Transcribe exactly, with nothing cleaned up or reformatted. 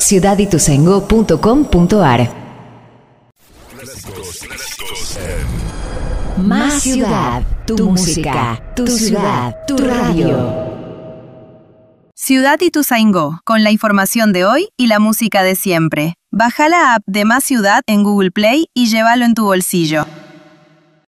ciudad ituzaingó punto com punto ar. Más ciudad, tu música, tu ciudad, tu radio. Ciudad Ituzaingó, con la información de hoy y la música de siempre. Baja la app de Más Ciudad en Google Play y llévalo en tu bolsillo.